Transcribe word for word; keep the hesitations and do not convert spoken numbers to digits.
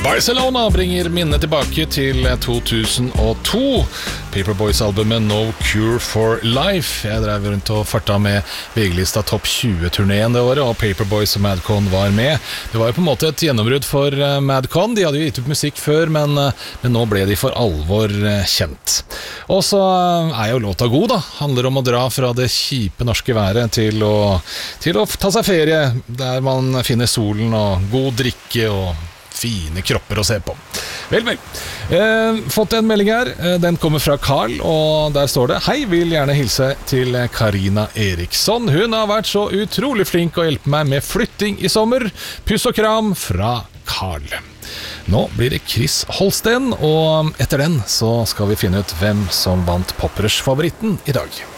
Barcelona bringer minnet tilbake til to tusen og to. Paperboys-albumet No Cure for Life. Jeg drev rundt og farta med V G-lista Topp tjue-turneen det året, og Paperboys og Madcon var med. Det var jo på en måte et gjennombrudd for Madcon. De hadde jo gitt ut musikk før, men, men nå ble de for alvor kjent. Og så er jo låta god da. Handler om å dra fra det kjipe norske været til å, til å ta seg ferie, der man finner solen og god drikke og fine kropper å se på. Vel, vel. Eh, fått en melding her. Eh, den kommer fra Carl, og der står det: Hei, vil gjerne hilse til Karina Eriksson. Hun har vært så utrolig flink å hjelpe meg med flytting i sommer. Puss og kram fra Carl. Nå blir det Chris Holsten, og etter den så skal vi finne ut hvem som vant Poprush-favoritten i dag.